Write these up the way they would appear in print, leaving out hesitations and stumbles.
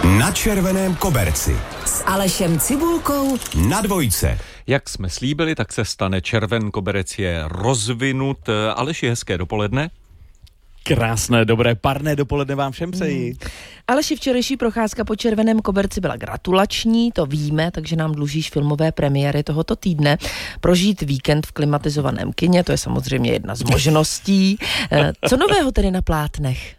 Na červeném koberci s Alešem Cibulkou na Dvojce. Jak jsme slíbili, tak se stane. Červen koberec je rozvinut. Aleši, hezké dopoledne. Krásné, dobré, parné dopoledne vám všem přeji. Aleši, včerejší procházka po červeném koberci byla gratulační, to víme, takže nám dlužíš filmové premiéry tohoto týdne. Prožít víkend v klimatizovaném kině, to je samozřejmě jedna z možností. Co nového tedy na plátnech?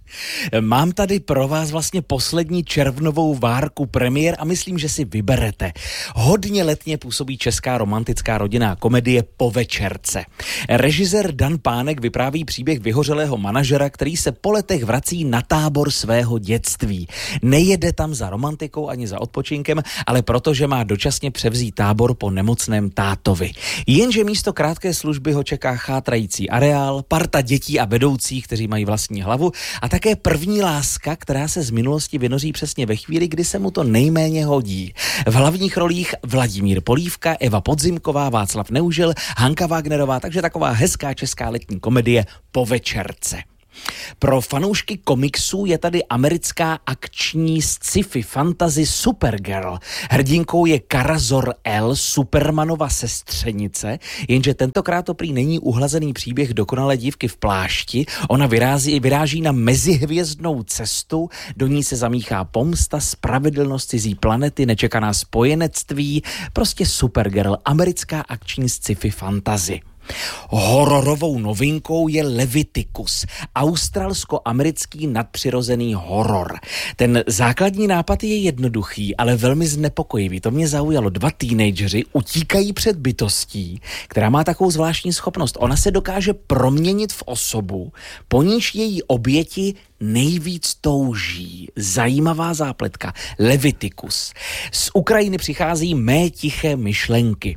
Mám tady pro vás vlastně poslední červnovou várku premiér a myslím, že si vyberete. Hodně letně působí česká romantická rodinná komedie Po večerce. Režisér Dan Pánek vypráví příběh vyhořelého manažera, který se po letech vrací na tábor svého dětství. Nejede tam za romantikou ani za odpočinkem, ale protože má dočasně převzít tábor po nemocném tátovi. Jenže místo krátké služby ho čeká chátrající areál, parta dětí a vedoucích, kteří mají vlastní hlavu, a také první láska, která se z minulosti vynoří přesně ve chvíli, kdy se mu to nejméně hodí. V hlavních rolích Vladimír Polívka, Eva Podzimková, Václav Neužil, Hanka Wagnerová, takže taková hezká česká letní komedie Po večerce. Pro fanoušky komiksů je tady americká akční sci-fi fantasy Supergirl. Hrdinkou je Kara Zor-El, Supermanova sestřenice, jenže tentokrát to prý není uhlazený příběh dokonalé dívky v plášti. Ona vyráží na mezihvězdnou cestu, do ní se zamíchá pomsta, spravedlnost cizí planety, nečekaná spojenectví, prostě Supergirl, americká akční sci-fi fantasy. Hororovou novinkou je Leviticus, australsko-americký nadpřirozený horor. Ten základní nápad je jednoduchý, ale velmi znepokojivý. To mě zaujalo. 2 teenageři utíkají před bytostí, která má takovou zvláštní schopnost. Ona se dokáže proměnit v osobu, po níž její oběti nejvíc touží. Zajímavá zápletka. Leviticus. Z Ukrajiny přichází Mé tiché myšlenky.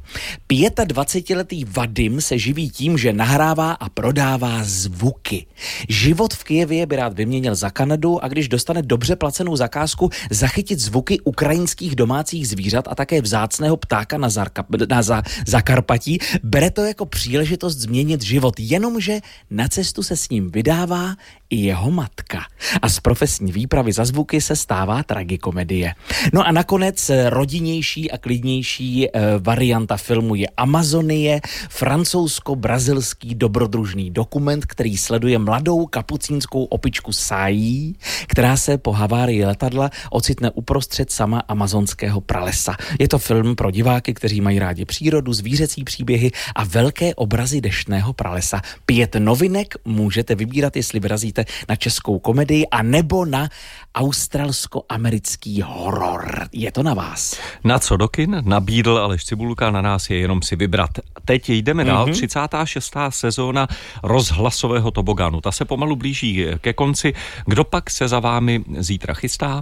25letý Vadim se živí tím, že nahrává a prodává zvuky. Život v Kyjevě by rád vyměnil za Kanadu a když dostane dobře placenou zakázku zachytit zvuky ukrajinských domácích zvířat a také vzácného ptáka na Zakarpatí, bere to jako příležitost změnit život, jenomže na cestu se s ním vydává i jeho matka. A z profesní výpravy za zvuky se stává tragikomedie. No a nakonec rodinnější a klidnější varianta filmu je Amazonie, francouzsko-brazilský dobrodružný dokument, který sleduje mladou kapucínskou opičku Saí, která se po havárii letadla ocitne uprostřed sama amazonského pralesa. Je to film pro diváky, kteří mají rádi přírodu, zvířecí příběhy a velké obrazy deštného pralesa. 5 novinek můžete vybírat, jestli vyrazíte na českou komedii a nebo na australsko-americký horor. Je to na vás. Na co do kin nabídl Aleš Cibulka, na nás je jenom si vybrat. Teď jdeme dál, 36. sezóna rozhlasového tobogánu. Ta se pomalu blíží ke konci. Kdo pak se za vámi zítra chystá?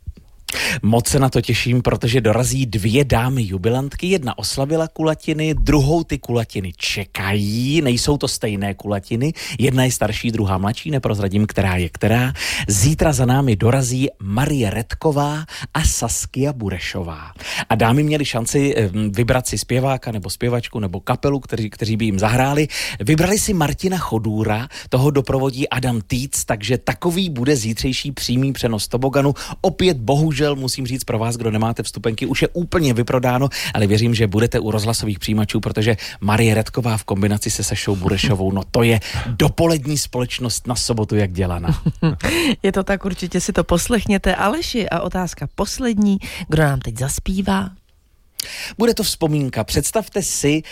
Moc se na to těším, protože dorazí 2 dámy jubilantky. Jedna oslavila kulatiny, druhou ty kulatiny čekají. Nejsou to stejné kulatiny. Jedna je starší, druhá mladší, neprozradím, která je která. Zítra za námi dorazí Marie Redková a Saskia Burešová. A dámy měly šanci vybrat si zpěváka nebo zpěvačku nebo kapelu, kteří by jim zahráli. Vybrali si Martina Chodůra, toho doprovodí Adam Týc, takže takový bude zítřejší přímý přenos toboganu. Opět bohužel musím říct pro vás, kdo nemáte vstupenky, už je úplně vyprodáno, ale věřím, že budete u rozhlasových přijímačů, protože Marie Redková v kombinaci se Sašou Burešovou, no to je dopolední společnost na sobotu jak dělaná. Je to tak, určitě si to poslechněte. Aleši, a otázka poslední, kdo nám teď zaspívá? Bude to vzpomínka. Představte si,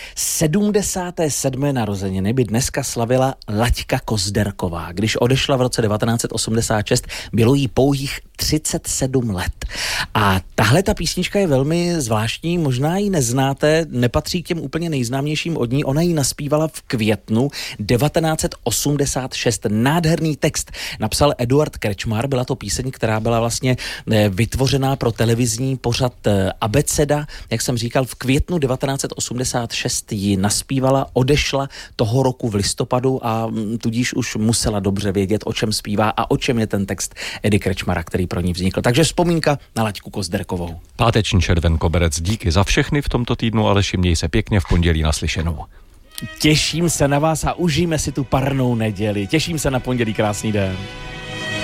77. narozeniny by dneska slavila Laďka Kozderková. Když odešla v roce 1986, bylo jí pouhých 37 let. A tahle ta písnička je velmi zvláštní, možná ji neznáte, nepatří k těm úplně nejznámějším od ní. Ona ji naspívala v květnu 1986. Nádherný text napsal Eduard Krečmar, byla to píseň, která byla vlastně vytvořená pro televizní pořad Abeceda. Jak jsem říkal, v květnu 1986 ji naspívala, odešla toho roku v listopadu a tudíž už musela dobře vědět, o čem zpívá a o čem je ten text Edy Krečmara, který pro ní vznikl. Takže vzpomínka na Laďku Kozderkovou. Páteční červen koberec, díky za všechny v tomto týdnu, Aleši, měj se pěkně, v pondělí naslyšenou. Těším se na vás a užijme si tu parnou neděli. Těším se na pondělí, krásný den.